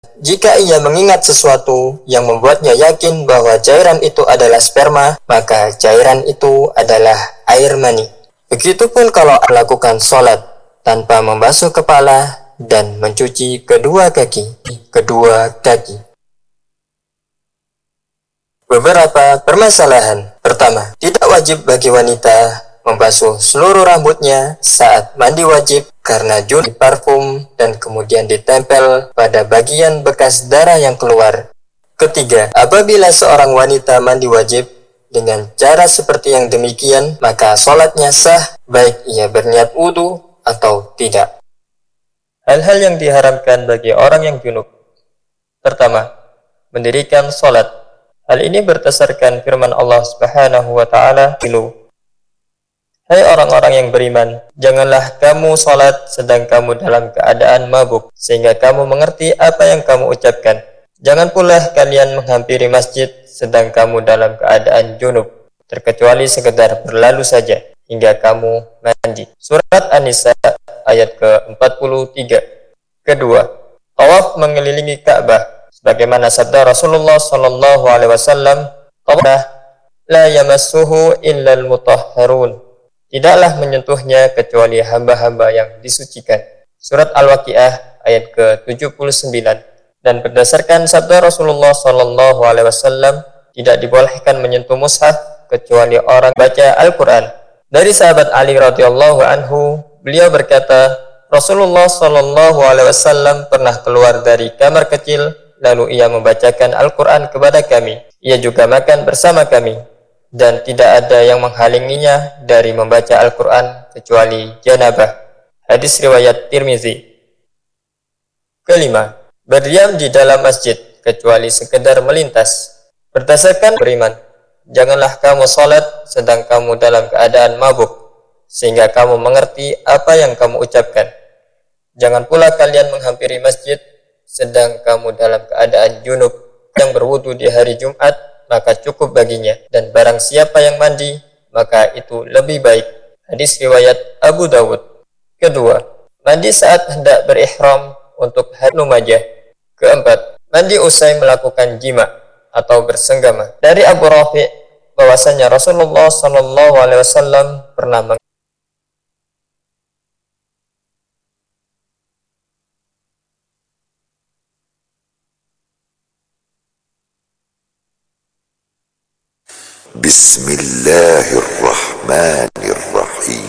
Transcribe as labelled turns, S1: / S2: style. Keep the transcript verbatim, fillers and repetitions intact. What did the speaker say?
S1: Jika ia mengingat sesuatu yang membuatnya yakin bahwa cairan itu adalah sperma, maka cairan itu adalah air mani. Begitupun kalau melakukan sholat tanpa membasuh kepala dan mencuci kedua kaki. Kedua kaki. Beberapa permasalahan. Pertama, tidak wajib bagi wanita membasuh seluruh rambutnya saat mandi wajib karena junub parfum dan kemudian ditempel pada bagian bekas darah yang keluar. Ketiga, apabila seorang wanita mandi wajib dengan cara seperti yang demikian, maka sholatnya sah baik ia berniat wudu atau tidak. Hal-hal yang diharamkan bagi orang yang junub. Pertama, mendirikan sholat. Hal ini berdasarkan firman Allah Subhanahu wa taala, "Hai orang-orang yang beriman, janganlah kamu sholat sedang kamu dalam keadaan mabuk, sehingga kamu mengerti apa yang kamu ucapkan. Jangan pula kalian menghampiri masjid sedang kamu dalam keadaan junub, terkecuali sekedar berlalu saja, hingga kamu mandi." Surat An-Nisa ayat ke empat puluh tiga. Kedua, tawaf mengelilingi Ka'bah. Sebagaimana sabda Rasulullah sallallahu alaihi wasallam, "Tawaf la yamassuhu illal mutahharun." Tidaklah menyentuhnya kecuali hamba-hamba yang disucikan. Surat Al-Waqiah ayat ke tujuh puluh sembilan. Dan berdasarkan sabda Rasulullah sallallahu alaihi wasallam, tidak dibolehkan menyentuh mushaf kecuali orang baca Al-Quran. Dari sahabat Ali radhiyallahu anhu, beliau berkata, Rasulullah sallallahu alaihi wasallam pernah keluar dari kamar kecil, lalu ia membacakan Al-Quran kepada kami. Ia juga makan bersama kami, dan tidak ada yang menghalanginya dari membaca Al-Quran kecuali janabah. Hadis riwayat Tirmizi. Kelima, berdiam di dalam masjid kecuali sekedar melintas. Berdasarkan beriman, janganlah kamu sholat sedang kamu dalam keadaan mabuk, sehingga kamu mengerti apa yang kamu ucapkan. Jangan pula kalian menghampiri masjid sedang kamu dalam keadaan junub. Yang berwudu di hari Jumat, maka cukup baginya, dan barang siapa yang mandi, maka itu lebih baik. Hadis riwayat Abu Dawud. Kedua, mandi saat hendak berihram untuk hari Lumajah. Keempat, mandi usai melakukan jima atau bersenggama. Dari Abu Rafi' bahwasanya Rasulullah sallallahu alaihi wasallam pernah meng
S2: Bismillahirrahmanirrahim.